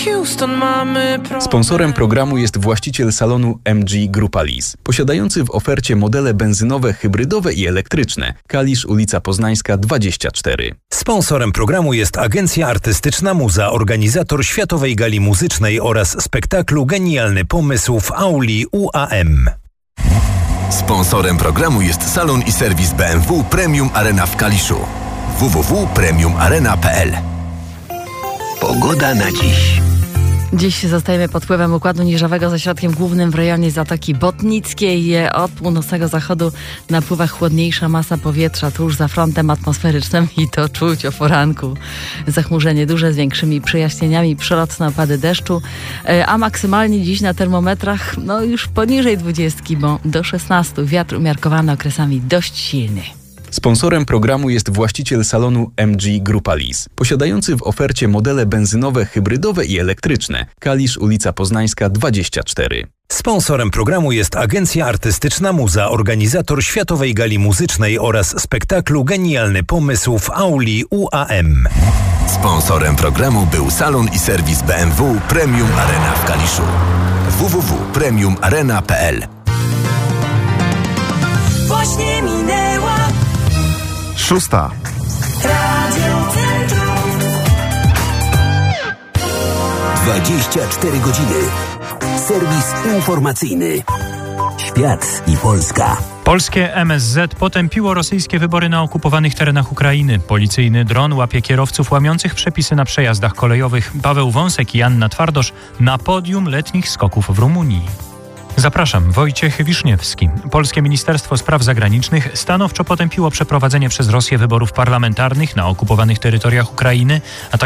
Houston mamy problem. Sponsorem programu jest właściciel salonu MG Grupa Lease, posiadający w ofercie modele benzynowe, hybrydowe i elektryczne. Kalisz, ulica Poznańska 24. Sponsorem programu jest Agencja Artystyczna Muza, organizator Światowej Gali Muzycznej oraz spektaklu Genialny Pomysł w auli UAM. Sponsorem programu jest salon i serwis BMW Premium Arena w Kaliszu. www.premiumarena.pl. Pogoda na dziś. Dziś zostajemy pod wpływem układu niżowego ze środkiem głównym w rejonie Zatoki Botnickiej. Od północnego zachodu napływa chłodniejsza masa powietrza tuż za frontem atmosferycznym i to czuć o poranku. Zachmurzenie duże z większymi przejaśnieniami, przelotne opady deszczu, a maksymalnie dziś na termometrach już poniżej 20, bo do 16. Wiatr umiarkowany okresami dość silny. Sponsorem programu jest właściciel salonu MG Grupa Lease, posiadający w ofercie modele benzynowe, hybrydowe i elektryczne. Kalisz, ulica Poznańska 24. Sponsorem programu jest Agencja Artystyczna Muza, organizator Światowej Gali Muzycznej oraz spektaklu Genialny Pomysł w auli UAM. Sponsorem programu był salon i serwis BMW Premium Arena w Kaliszu. www.premiumarena.pl. Właśnie minęła 6. Radio Centrum. 24 godziny. Serwis informacyjny. Świat i Polska. Polskie MSZ potępiło rosyjskie wybory na okupowanych terenach Ukrainy. Policyjny dron łapie kierowców łamiących przepisy na przejazdach kolejowych. Paweł Wąsek i Anna Twardosz na podium letnich skoków w Rumunii. Zapraszam, Wojciech Wiszniewski. Polskie Ministerstwo Spraw Zagranicznych stanowczo potępiło przeprowadzenie przez Rosję wyborów parlamentarnych na okupowanych terytoriach Ukrainy, a